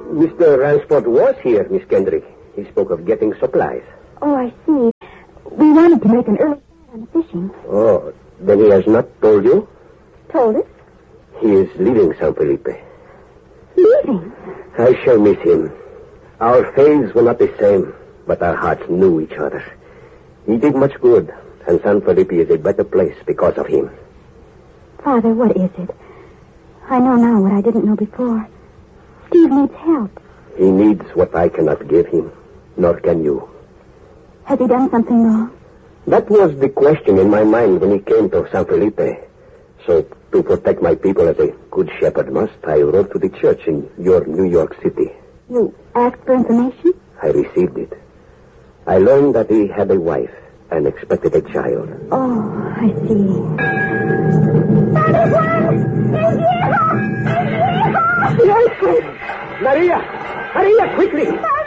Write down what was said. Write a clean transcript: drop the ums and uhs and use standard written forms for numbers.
Mr. Ransford was here, Miss Kendrick. He spoke of getting supplies. Oh, I see. We wanted to make an early start on the fishing. Oh, then he has not told you? Told us? He is leaving San Felipe. Leaving? I shall miss him. Our faiths were not the same, but our hearts knew each other. He did much good, and San Felipe is a better place because of him. Father, what is it? I know now what I didn't know before. Steve needs help. He needs what I cannot give him, nor can you. Has he done something wrong? That was the question in my mind when he came to San Felipe. So, to protect my people as a good shepherd must, I wrote to the church in your New York City. You asked for information? I received it. I learned that he had a wife and expected a child. Oh, I see. Yes, Maria! Maria, quickly!